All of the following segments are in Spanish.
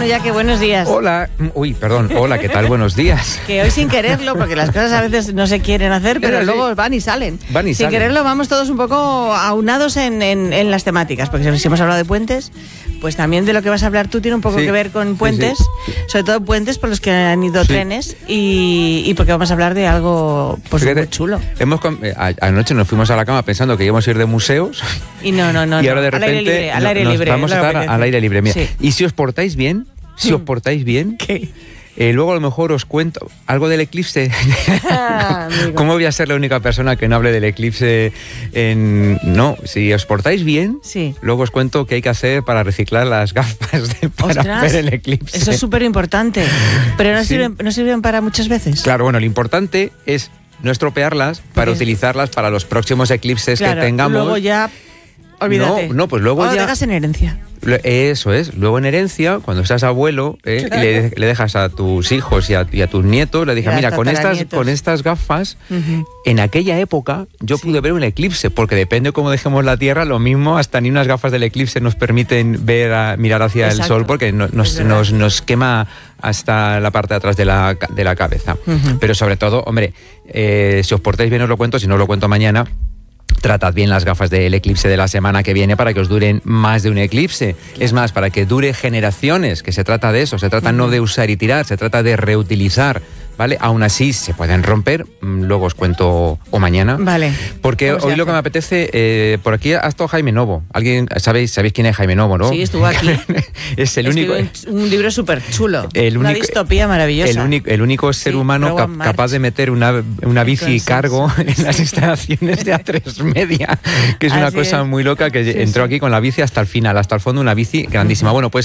Nuyaque, buenos días. Hola, hola, ¿qué tal? Buenos días. Que hoy sin quererlo, porque las cosas a veces no se quieren hacer, pero luego van y salen. Sin quererlo vamos todos un poco aunados en las temáticas, porque si hemos hablado de puentes, pues también de lo que vas a hablar tú tiene un poco que ver con puentes, sobre todo puentes por los que han ido trenes y porque vamos a hablar de algo pues muy chulo. Anoche nos fuimos a la cama pensando que íbamos a ir de museos y no, y ahora de repente al aire libre, vamos a estar al aire libre. Mira, y si os portáis bien, ¿qué? Luego a lo mejor os cuento algo del eclipse. ¿Cómo voy a ser la única persona que no hable del eclipse? No, si os portáis bien, luego os cuento qué hay que hacer para reciclar las gafas para ver el eclipse. Eso es súper importante. Pero no sirven para muchas veces. Claro, bueno, lo importante es no estropearlas para utilizarlas para los próximos eclipses que tengamos. Luego ya, olvídate. No, pues luego ya... lo dejas en herencia. Eso es. Luego en herencia, cuando seas abuelo, y le dejas a tus hijos y a tus nietos, le dije, mira, con estas gafas, en aquella época yo pude ver un eclipse, porque depende de cómo dejemos la Tierra, lo mismo, hasta ni unas gafas del eclipse nos permiten mirar hacia el sol, porque nos quema hasta la parte de atrás de la cabeza. Pero sobre todo, hombre, si os portáis bien os lo cuento, si no os lo cuento mañana. Tratad bien las gafas del eclipse de la semana que viene para que os duren más de un eclipse. Es más, para que dure generaciones, que se trata de eso. Se trata no de usar y tirar, se trata de reutilizar, ¿vale? Aún así se pueden romper, luego os cuento o mañana. Vale. Porque hoy lo que me apetece, por aquí ha estado Jaime Novo. ¿Alguien sabéis quién es Jaime Novo, no? Sí, estuvo aquí. Es el único. Un libro súper chulo. Una distopía maravillosa. El único ser humano capaz de meter una bici cargo en las instalaciones de A3 Media, que es una cosa muy loca, que entró aquí con la bici hasta el final, hasta el fondo, una bici grandísima. Bueno, pues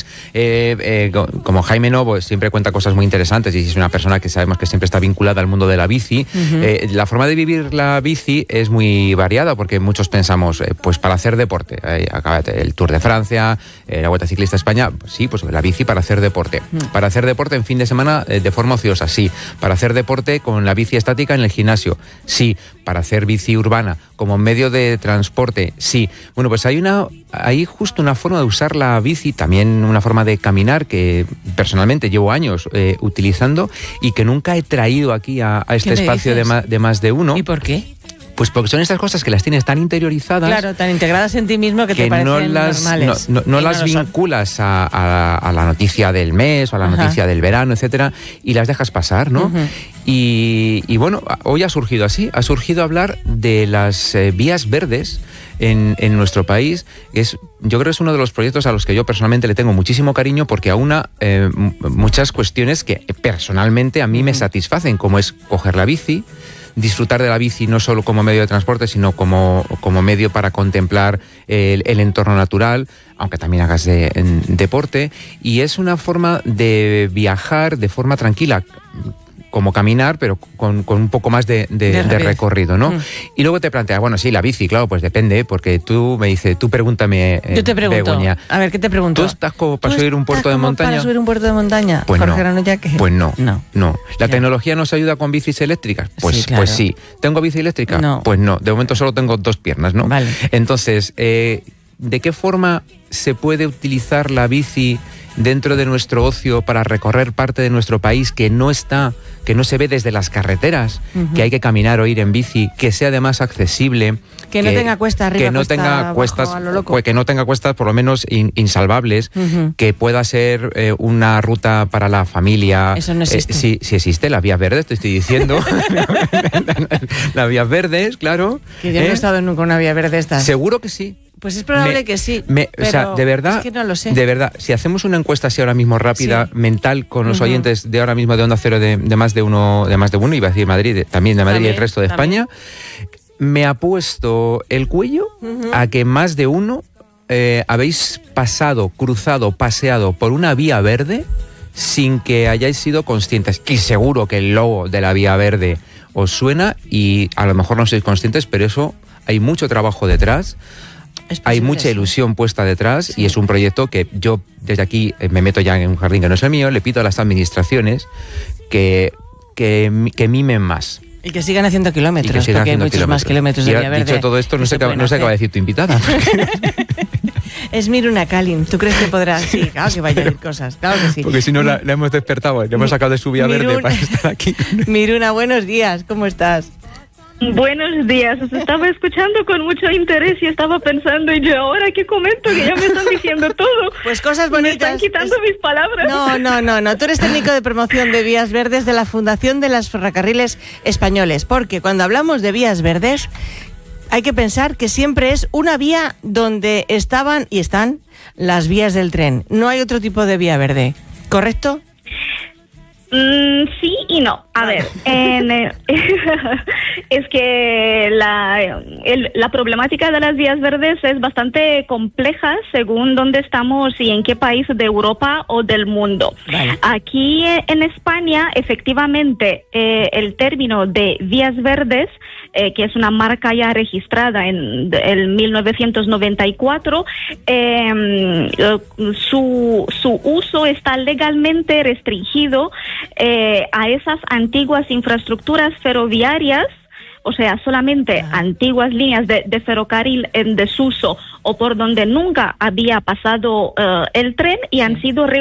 como Jaime Novo siempre cuenta cosas muy interesantes y es una persona que sabemos que siempre está vinculada al mundo de la bici, la forma de vivir la bici es muy variada, porque muchos pensamos, pues para hacer deporte, el Tour de Francia, la Vuelta Ciclista a España, pues la bici para hacer deporte. Para hacer deporte en fin de semana de forma ociosa, sí. Para hacer deporte con la bici estática en el gimnasio, sí. Para hacer bici urbana como medio de transporte, sí. Bueno, pues hay justo una forma de usar la bici, también una forma de caminar que personalmente llevo años utilizando y que nunca he traído aquí a este espacio de más de uno. ¿Y por qué? Pues porque son estas cosas que las tienes tan interiorizadas... Claro, tan integradas en ti mismo que te parecen normales. No las vinculas a la noticia del mes o a la noticia del verano, etcétera, y las dejas pasar, ¿no? Y bueno, hoy ha surgido así. Ha surgido hablar de las vías verdes en nuestro país. Yo creo que es uno de los proyectos a los que yo personalmente le tengo muchísimo cariño, porque aúna muchas cuestiones que personalmente a mí me satisfacen, como es coger la bici, disfrutar de la bici no solo como medio de transporte, sino como medio para contemplar el entorno natural, aunque también hagas deporte, y es una forma de viajar de forma tranquila, como caminar, pero con un poco más de recorrido, ¿no? Y luego te planteas, bueno, sí, la bici, claro, pues depende, porque tú me dices, tú pregúntame, yo te pregunto, Begoña, a ver, ¿qué te pregunto? ¿Tú estás como para subir un puerto de montaña? ¿Para subir un puerto de montaña? Pues Jorge no. Nuyaque. Pues no. ¿La tecnología nos ayuda con bicis eléctricas? Pues sí. ¿Tengo bici eléctrica? No. Pues no. De momento solo tengo 2 piernas, ¿no? Vale. Entonces, ¿de qué forma se puede utilizar la bici dentro de nuestro ocio para recorrer parte de nuestro país que no se ve desde las carreteras, que hay que caminar o ir en bici, que sea además accesible, que no tenga cuestas arriba, que no tenga cuestas, a lo loco. Pues que no tenga cuestas por lo menos insalvables, que pueda ser una ruta para la familia. Eso no existe. Sí existe, las vías verdes, te estoy diciendo. Las vías verdes, claro. Que yo no he estado nunca en una vía verde estas. Seguro que sí. Pues es probable que sí, pero o sea, de verdad, es que no lo sé. De verdad, si hacemos una encuesta así ahora mismo rápida, mental, con los oyentes de ahora mismo de Onda Cero de más de uno, iba a decir Madrid, también de Madrid y el resto de España, me apuesto el cuello a que más de uno habéis cruzado, paseado por una vía verde sin que hayáis sido conscientes. Y seguro que el logo de la vía verde os suena y a lo mejor no sois conscientes, pero eso hay mucho trabajo detrás. Hay mucha ilusión puesta detrás y es un proyecto que yo desde aquí me meto ya en un jardín que no es el mío, le pido a las administraciones que mimen más. Y que sigan haciendo kilómetros, porque hay muchos más kilómetros de vía verde. Dicho todo esto, no sé qué va a decir tu invitada. Es Miruna Kalin. ¿Tú crees que podrá? Sí, claro que vaya a ir cosas. Claro que sí. Porque si no la hemos despertado, le hemos sacado de su vía verde para estar aquí. Miruna, buenos días. ¿Cómo estás? Buenos días, os estaba escuchando con mucho interés y estaba pensando, y yo ahora qué comento, que ya me están diciendo todo. Pues cosas bonitas. Me están quitando mis palabras. No, tú eres técnico de promoción de vías verdes de la Fundación de los Ferrocarriles Españoles, porque cuando hablamos de vías verdes hay que pensar que siempre es una vía donde estaban y están las vías del tren. No hay otro tipo de vía verde, ¿correcto? Sí y no. A ver, es que la problemática de las vías verdes es bastante compleja según dónde estamos y en qué país de Europa o del mundo. Vale. Aquí en España, efectivamente, el término de vías verdes, que es una marca ya registrada en el 1994, su uso está legalmente restringido a esas antiguas infraestructuras ferroviarias, o sea, solamente antiguas líneas de ferrocarril en desuso o por donde nunca había pasado el tren y han sido